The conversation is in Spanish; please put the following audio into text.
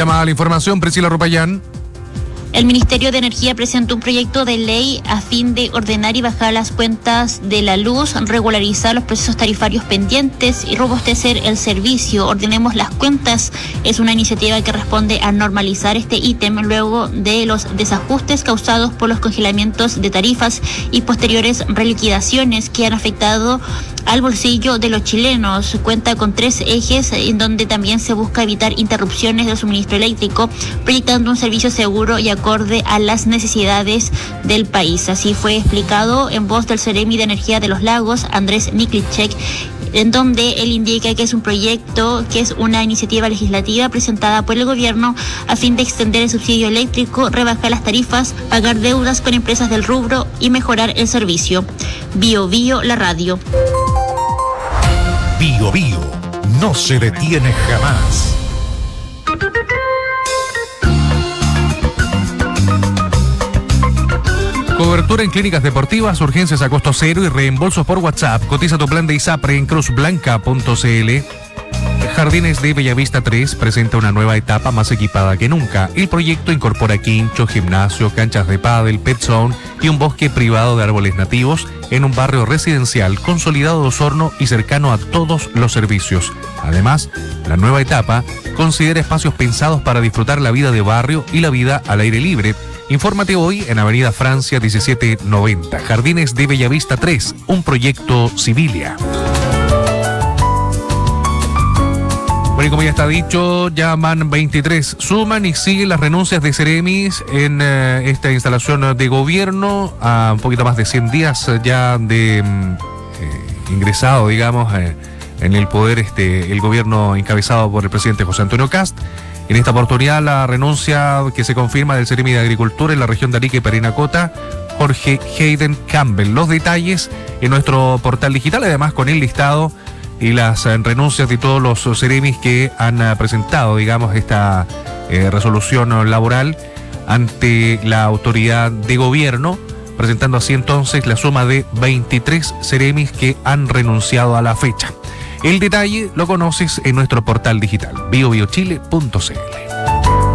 Llamada a la información, Priscila Rupayán. El Ministerio de Energía presentó un proyecto de ley a fin de ordenar y bajar las cuentas de la luz, regularizar los procesos tarifarios pendientes y robustecer el servicio. Ordenemos las cuentas. Es una iniciativa que responde a normalizar este ítem luego de los desajustes causados por los congelamientos de tarifas y posteriores reliquidaciones que han afectado al bolsillo de los chilenos. Cuenta con 3 ejes en donde también se busca evitar interrupciones del suministro eléctrico, proyectando un servicio seguro y acorde a las necesidades del país. Así fue explicado en voz del Ceremi de Energía de los Lagos, Andrés Niklicek, en donde él indica que es un proyecto, que es una iniciativa legislativa presentada por el gobierno a fin de extender el subsidio eléctrico, rebajar las tarifas, pagar deudas con empresas del rubro y mejorar el servicio. Bio Bio, la radio. Bio Bio no se detiene jamás. Cobertura en clínicas deportivas, urgencias a costo cero y reembolsos por WhatsApp. Cotiza tu plan de ISAPRE en cruzblanca.cl. Jardines de Bellavista 3 presenta una nueva etapa más equipada que nunca. El proyecto incorpora quincho, gimnasio, canchas de pádel, pet zone y un bosque privado de árboles nativos en un barrio residencial consolidado de Osorno y cercano a todos los servicios. Además, la nueva etapa considera espacios pensados para disfrutar la vida de barrio y la vida al aire libre. Infórmate hoy en Avenida Francia 1790, Jardines de Bellavista 3, un proyecto Civilia. Bueno, y como ya está dicho, ya van 23, suman y siguen las renuncias de Ceremis en esta instalación de gobierno, a un poquito más de 100 días ya de ingresado, digamos, en el poder el gobierno encabezado por el presidente José Antonio Kast. En esta oportunidad, la renuncia que se confirma del Ceremi de Agricultura en la región de Arica y Parinacota, Jorge Hayden Campbell. Los detalles en nuestro portal digital, además con el listado y las renuncias de todos los Ceremis que han presentado, digamos, esta resolución laboral ante la autoridad de gobierno, presentando así entonces la suma de 23 Ceremis que han renunciado a la fecha. El detalle lo conoces en nuestro portal digital, biobiochile.cl.